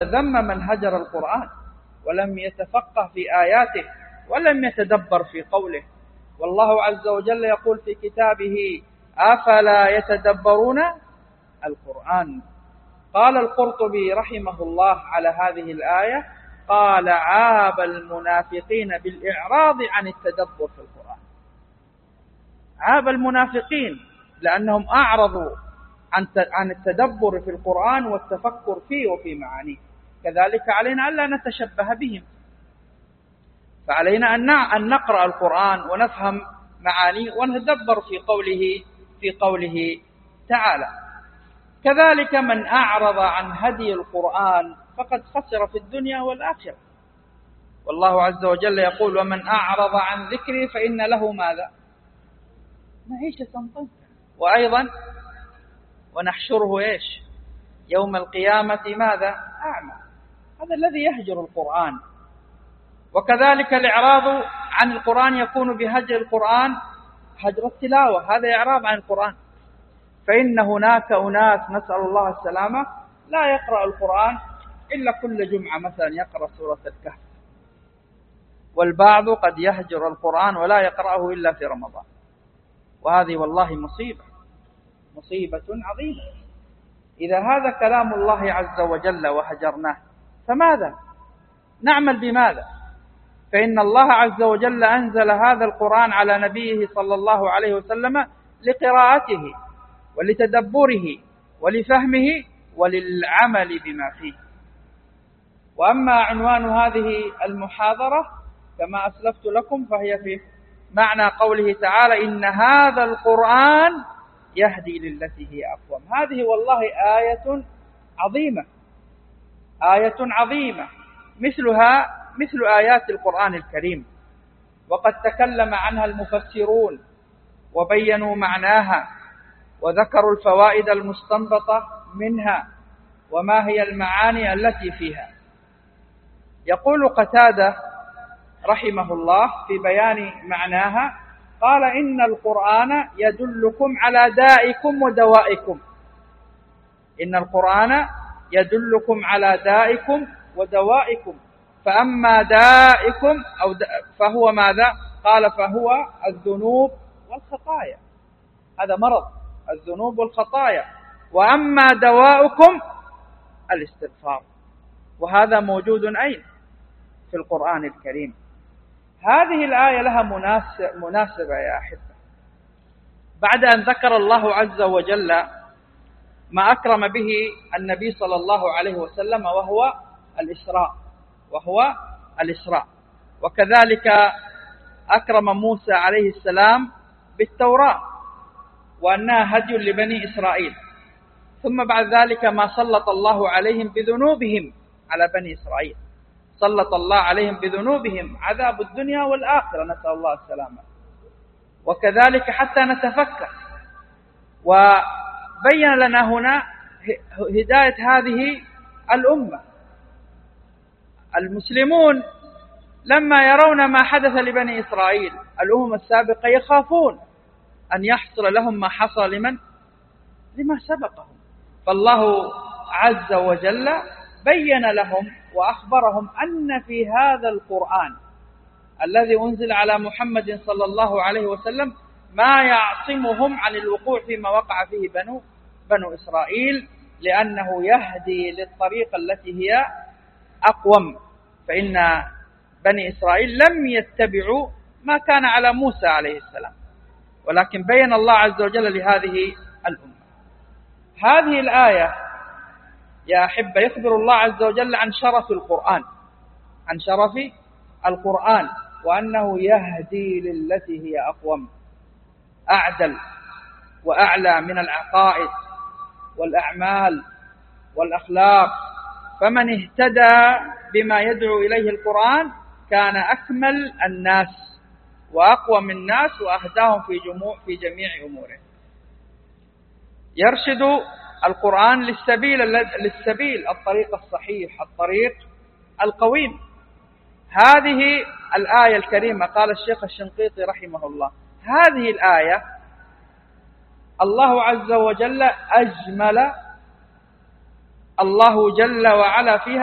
ذم من هجر القرآن ولم يتفقه في آياته ولم يتدبر في قوله. والله عز وجل يقول في كتابه: أفلا يتدبرون القرآن. قال القرطبي رحمه الله على هذه الآية، قال: عاب المنافقين بالإعراض عن التدبر في القرآن. عاب المنافقين لأنهم أعرضوا عن التدبر في القرآن والتفكر فيه وفي معانيه. كذلك علينا ألا نتشبه بهم، فعلينا أن نقرأ القرآن ونفهم معانيه ونتدبر في قوله تعالى. كذلك من أعرض عن هدي القرآن فقد خسر في الدنيا والآخرة. والله عز وجل يقول: ومن أعرض عن ذكري فإن له ماذا؟ معيشة ضنكا. وأيضا ونحشره إيش؟ يوم القيامة ماذا؟ أعمى. هذا الذي يهجر القرآن. وكذلك الإعراض عن القرآن يكون بهجر القرآن هجر التلاوة، هذا إعراض عن القرآن. فإن هناك أناس نسأل الله السلامة لا يقرأ القرآن إلا كل جمعة، مثلا يقرأ سورة الكهف، والبعض قد يهجر القرآن ولا يقرأه إلا في رمضان. وهذه والله مصيبة عظيمة. إذا هذا كلام الله عز وجل وهجرناه فماذا؟ نعمل بماذا؟ فإن الله عز وجل أنزل هذا القرآن على نبيه صلى الله عليه وسلم لقراءته ولتدبره ولفهمه وللعمل بما فيه. وأما عنوان هذه المحاضرة كما أسلفت لكم فهي في معنى قوله تعالى: إن هذا القرآن يهدي للتي هي أقوم. هذه والله آية عظيمة مثلها مثل آيات القرآن الكريم، وقد تكلم عنها المفسرون وبينوا معناها وذكروا الفوائد المستنبطة منها وما هي المعاني التي فيها. يقول قتادة رحمه الله في بيان معناها، قال: إن القرآن يدلكم على دائكم ودوائكم. إن القرآن يدلكم على دائكم ودوائكم، فأما دائكم فهو ماذا؟ قال: فهو الذنوب والخطايا. هذا مرض الذنوب والخطايا. وأما دواؤكم الاستغفار. وهذا موجود أين؟ في القرآن الكريم. هذه الآية لها مناسبة يا أحبة. بعد أن ذكر الله عز وجل ما أكرم به النبي صلى الله عليه وسلم وهو الإسراء، وكذلك أكرم موسى عليه السلام بالتوراة وأنها هدي لبني إسرائيل، ثم بعد ذلك ما سلط الله عليهم بذنوبهم على بني إسرائيل، سلط الله عليهم بذنوبهم عذاب الدنيا والآخرة، نسأل الله السلامة. وكذلك حتى نتفكر، وبين لنا هنا هداية هذه الأمة. المسلمون لما يرون ما حدث لبني إسرائيل الأمم السابقة يخافون أن يحصل لهم ما حصل لما سبقهم. فالله عز وجل بين لهم وأخبرهم أن في هذا القرآن الذي أنزل على محمد صلى الله عليه وسلم ما يعصمهم عن الوقوع فيما وقع فيه بنو إسرائيل، لأنه يهدي للطريقة التي هي أقوم. فإن بني إسرائيل لم يتبعوا ما كان على موسى عليه السلام، ولكن بين الله عز وجل لهذه الأمة. هذه الآية يا أحبة يخبر الله عز وجل عن شرف القرآن، وأنه يهدي للتي هي أقوم، أعدل وأعلى من العقائد والأعمال والأخلاق. فمن اهتدى بما يدعو إليه القرآن كان أكمل الناس وأقوم الناس وأهداهم في جميع أموره. يرشد القرآن للسبيل الطريق الصحيح، الطريق القويم. هذه الآية الكريمة قال الشيخ الشنقيطي رحمه الله: هذه الآية الله عز وجل أجمل الله جل وعلا فيها